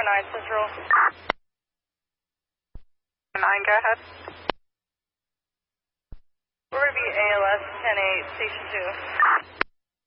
9 Central. 9, go ahead. We're going to be ALS 10-8, Station 2.